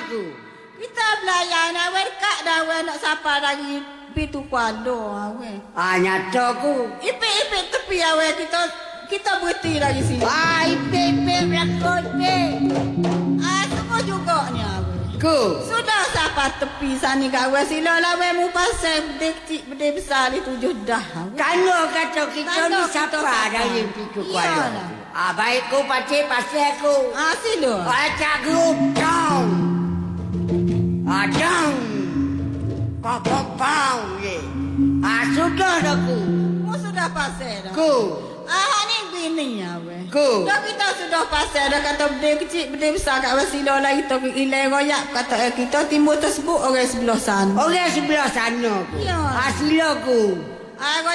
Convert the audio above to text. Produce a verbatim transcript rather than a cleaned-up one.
aku. Kita belayan awak kak dah awak nak sapa lagi pitu kuado awak. Ah nyata ku. Ipik-ipik tepi awak kita kita berhenti lagi sini. Ah ipik-ipik belakon ni. Ah semua juga ni awak. Ku. Sudah sapa tepi sani kawan sila lah awak mu pasal bede kecil bede besar ni tujuh dah. Kano kata kita ni siapa dari pitu kuala. Ah baik ku pacik pasal aku. Ah sila. Acak grup down. Ah down. Pau-pau ye. Ah sudah aku. Mu sudah pasal dah. Ku. Ah ni bini awak. Ku. Dah kita sudah pasal dah kata bede kecil bede besar kat wasila lah kita ilai royak kata eh, kita timbul tersebut orang sebelah sana. Orang sebelah sana ku. Ya. Ah silaku. Ah